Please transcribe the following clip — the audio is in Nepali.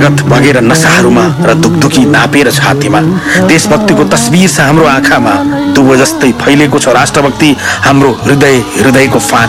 रगत बगेर नसाहरूमा र दुखदुखी नापेर छातीमा देशभक्तिको तस्बिर छ हाम्रो आँखामा दुबो जस्तै फैलेको छ राष्ट्रभक्ति हाम्रो हृदयको फाँट